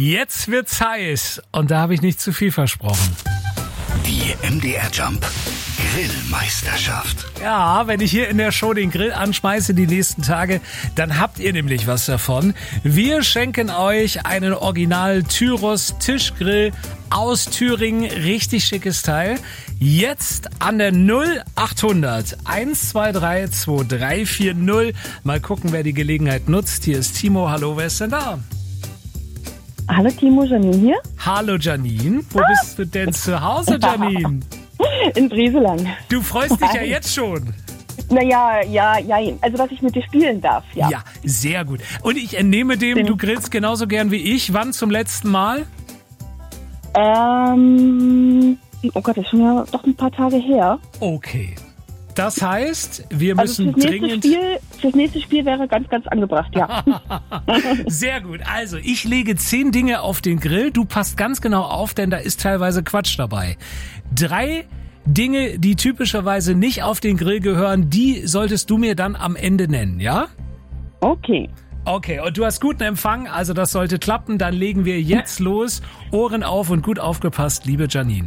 Jetzt wird's heiß und da habe ich nicht zu viel versprochen. Die MDR Jump Grillmeisterschaft. Ja, wenn ich hier in der Show den Grill anschmeiße die nächsten Tage, dann habt ihr nämlich was davon. Wir schenken euch einen Original Tyros Tischgrill aus Thüringen. Richtig schickes Teil. Jetzt an der 0800 123 2340. Mal gucken, wer die Gelegenheit nutzt. Hier ist Timo. Hallo, wer ist denn da? Hallo Timo, Janine hier. Hallo Janine. Wo bist du denn zu Hause, Janine? In Breselang. Du freust dich ja jetzt schon. Naja, ja. Also, dass ich mit dir spielen darf, ja. Ja, sehr gut. Und ich entnehme dem, du grillst genauso gern wie ich. Wann zum letzten Mal? Oh Gott, das ist schon ja doch ein paar Tage her. Okay. Das heißt, wir müssen Also dringend... Fürs nächste Spiel wäre ganz, ganz angebracht, ja. Sehr gut. Also, ich lege 10 Dinge auf den Grill. Du passt ganz genau auf, denn da ist teilweise Quatsch dabei. 3 Dinge, die typischerweise nicht auf den Grill gehören, die solltest du mir dann am Ende nennen, ja? Okay. Okay, und du hast guten Empfang, also das sollte klappen. Dann legen wir jetzt los. Ohren auf und gut aufgepasst, liebe Janine.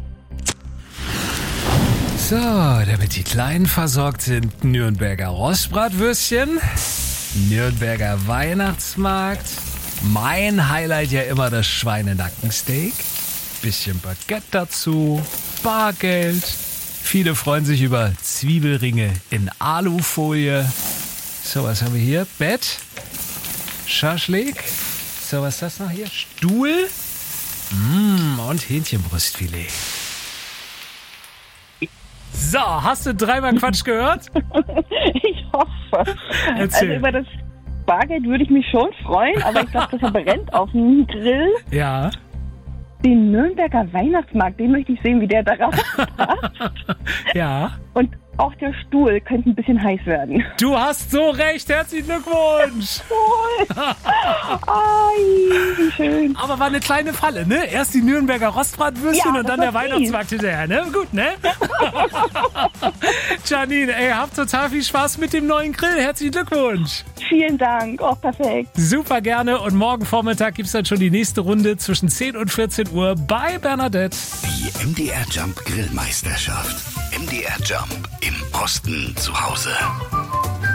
So, damit die Kleinen versorgt sind, Nürnberger Rostbratwürstchen, Nürnberger Weihnachtsmarkt, mein Highlight ja immer das Schweinenackensteak, bisschen Baguette dazu, Bargeld, viele freuen sich über Zwiebelringe in Alufolie. So, was haben wir hier? Bett, Schaschlik, so, was ist das noch hier? Stuhl und Hähnchenbrustfilet. So, hast du 3-mal Quatsch gehört? Ich hoffe. Erzähl. Also über das Bargeld würde ich mich schon freuen, aber ich glaube, das verbrennt auf dem Grill. Ja. Den Nürnberger Weihnachtsmarkt, den möchte ich sehen, wie der da rauspasst. Ja. Und auch der Stuhl könnte ein bisschen heiß werden. Du hast so recht. Herzlichen Glückwunsch. Ai, wie schön. Aber war eine kleine Falle, ne? Erst die Nürnberger Rostbratwürstchen Ja, und dann das der war fies. Weihnachtsmarkt hinterher, ne? Gut, ne? Janine, ey, habt total viel Spaß mit dem neuen Grill. Herzlichen Glückwunsch. Vielen Dank. Oh, perfekt. Super gerne. Und morgen Vormittag gibt's dann schon die nächste Runde zwischen 10 und 14 Uhr bei Bernadette. Die MDR Jump Grillmeisterschaft. MDR Jump im Osten zu Hause.